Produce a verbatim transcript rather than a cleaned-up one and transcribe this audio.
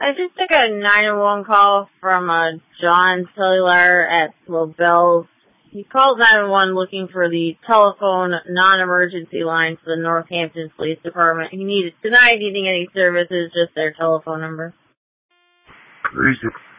I just took a nine one one call from uh, John Cellular at LaBelle's. He called nine one one looking for the telephone non-emergency line for the Northampton Police Department. He needed, denied needing any services, just their telephone number. Where is it?